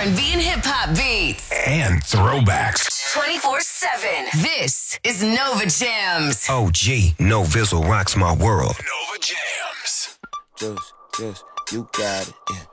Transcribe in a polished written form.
R&B and hip-hop beats. And throwbacks. 24/7. This is Nova Jams. OG, No Vizzle rocks my world. Nova Jams. Juice, you got it, yeah.